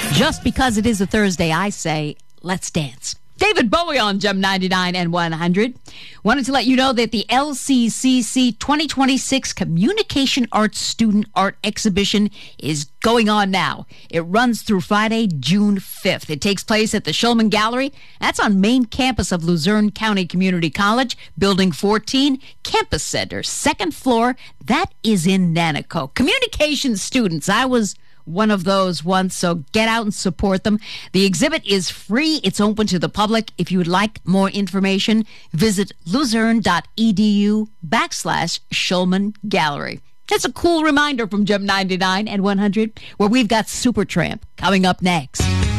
Just because it is a Thursday, I say, let's dance. David Bowie on Gem 99 and 100. Wanted to let you know that the LCCC 2026 Communication Arts Student Art Exhibition is going on now. It runs through Friday, June 5th. It takes place at the Shulman Gallery. That's on main campus of Luzerne County Community College, Building 14, Campus Center, second floor. That is in Nanaco. Communication students, I was one of those once, so get out and support them. The exhibit is free. It's open to the public. If you would like more information, visit luzerne.edu/Shulman Gallery. It's a cool reminder from Gem 99 and 100, where we've got Supertramp coming up next.